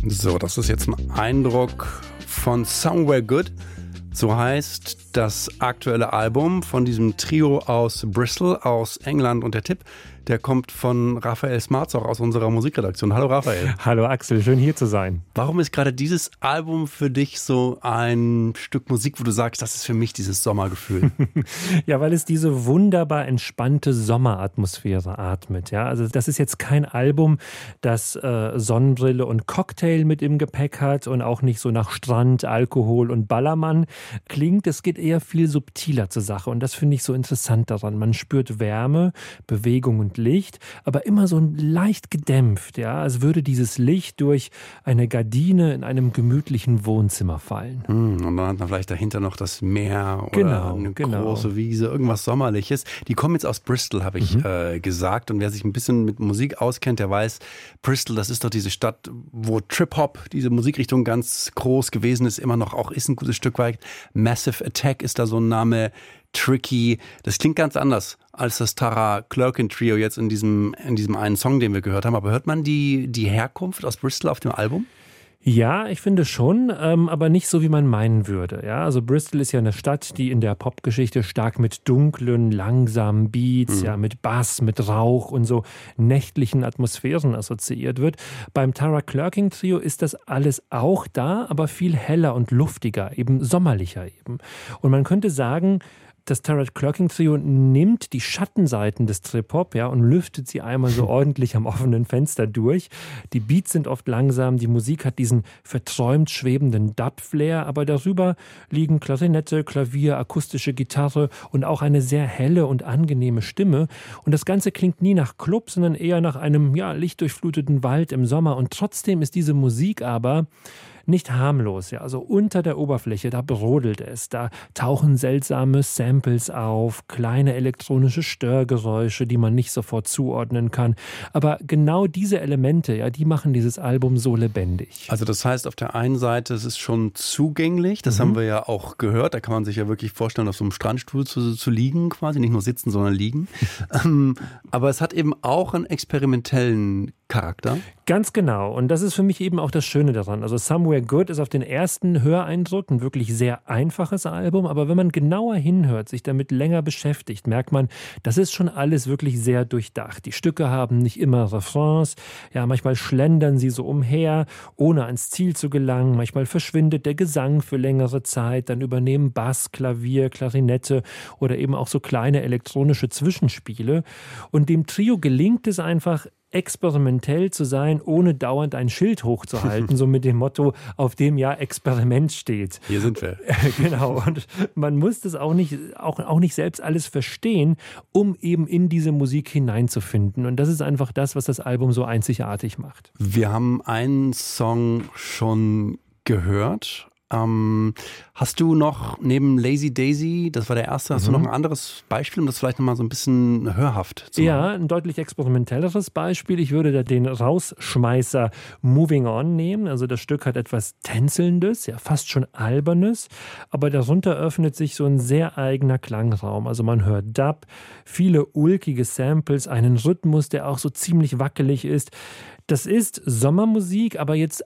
So, das ist jetzt ein Eindruck von Somewhere Good. So heißt das aktuelle Album von diesem Trio aus Bristol, aus England. Und der Tipp, der kommt von Raphael Smarts, auch aus unserer Musikredaktion. Hallo Raphael. Hallo Axel, schön hier zu sein. Warum ist gerade dieses Album für dich so ein Stück Musik, wo du sagst, das ist für mich dieses Sommergefühl? Ja, weil es diese wunderbar entspannte Sommeratmosphäre atmet. Ja, also das ist jetzt kein Album, das Sonnenbrille und Cocktail mit im Gepäck hat und auch nicht so nach Strand, Alkohol und Ballermann klingt. Es geht eher viel subtiler zur Sache und das finde ich so interessant daran. Man spürt Wärme, Bewegung und Licht, aber immer so leicht gedämpft, ja, als würde dieses Licht durch eine Gardine in einem gemütlichen Wohnzimmer fallen. Und dann hat man vielleicht dahinter noch das Meer oder eine große Wiese, irgendwas Sommerliches. Die kommen jetzt aus Bristol, habe ich gesagt. Und wer sich ein bisschen mit Musik auskennt, der weiß, Bristol, das ist doch diese Stadt, wo Trip-Hop, diese Musikrichtung ganz groß gewesen ist, immer noch auch ist ein gutes Stück weit. Massive Attack ist da so ein Name. Tricky. Das klingt ganz anders als das Tara Clerkin Trio jetzt in diesem einen Song, den wir gehört haben. Aber hört man die Herkunft aus Bristol auf dem Album? Ja, ich finde schon, aber nicht so, wie man meinen würde. Ja, also Bristol ist ja eine Stadt, die in der Popgeschichte stark mit dunklen, langsamen Beats, ja, mit Bass, mit Rauch und so nächtlichen Atmosphären assoziiert wird. Beim Tara Clerkin Trio ist das alles auch da, aber viel heller und luftiger, eben sommerlicher eben. Und man könnte sagen, das Tara Clerkin Trio nimmt die Schattenseiten des Trip-Hop, ja, und lüftet sie einmal so ordentlich am offenen Fenster durch. Die Beats sind oft langsam, die Musik hat diesen verträumt schwebenden Dub-Flair, aber darüber liegen Klarinette, Klavier, akustische Gitarre und auch eine sehr helle und angenehme Stimme. Und das Ganze klingt nie nach Club, sondern eher nach einem, ja, lichtdurchfluteten Wald im Sommer. Und trotzdem ist diese Musik aber nicht harmlos, ja, also unter der Oberfläche, da brodelt es, da tauchen seltsame Samples auf, kleine elektronische Störgeräusche, die man nicht sofort zuordnen kann. Aber genau diese Elemente, ja, die machen dieses Album so lebendig. Also das heißt, auf der einen Seite, es ist schon zugänglich, das haben wir ja auch gehört, da kann man sich ja wirklich vorstellen, auf so einem Strandstuhl zu liegen quasi, nicht nur sitzen, sondern liegen. Aber es hat eben auch einen experimentellen Charakter. Ganz genau. Und das ist für mich eben auch das Schöne daran. Also Somewhere Good ist auf den ersten Höreindruck ein wirklich sehr einfaches Album, aber wenn man genauer hinhört, sich damit länger beschäftigt, merkt man, das ist schon alles wirklich sehr durchdacht. Die Stücke haben nicht immer Refrains, ja, manchmal schlendern sie so umher, ohne ans Ziel zu gelangen, manchmal verschwindet der Gesang für längere Zeit, dann übernehmen Bass, Klavier, Klarinette oder eben auch so kleine elektronische Zwischenspiele. Und dem Trio gelingt es einfach, experimentell zu sein, ohne dauernd ein Schild hochzuhalten, so mit dem Motto, auf dem ja Experiment steht. Hier sind wir. Genau, und man muss das auch nicht selbst alles verstehen, um eben in diese Musik hineinzufinden. Und das ist einfach das, was das Album so einzigartig macht. Wir haben einen Song schon gehört. Hast du noch neben Lazy Daisy, das war der erste, hast du noch ein anderes Beispiel, um das vielleicht nochmal so ein bisschen hörhaft zu machen? Ja, ein deutlich experimentelleres Beispiel. Ich würde da den Rausschmeißer Moving On nehmen. Also das Stück hat etwas Tänzelndes, ja fast schon Albernes, aber darunter öffnet sich so ein sehr eigener Klangraum. Also man hört Dub, viele ulkige Samples, einen Rhythmus, der auch so ziemlich wackelig ist. Das ist Sommermusik, aber jetzt